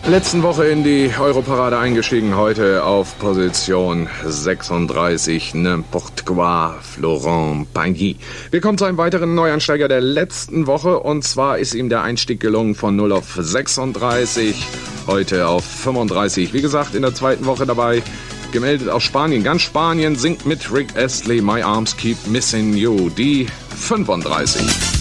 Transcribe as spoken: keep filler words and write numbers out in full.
Letzten Woche in die Europarade eingestiegen, heute auf Position sechsunddreißig, N'importe quoi, Florent Pagny. Wir kommen zu einem weiteren Neuansteiger der letzten Woche, und zwar ist ihm der Einstieg gelungen von null auf sechsunddreißig, heute auf fünfunddreißig. Wie gesagt, in der zweiten Woche dabei, gemeldet aus Spanien. Ganz Spanien singt mit Rick Astley, My Arms Keep Missing You, die fünfunddreißig.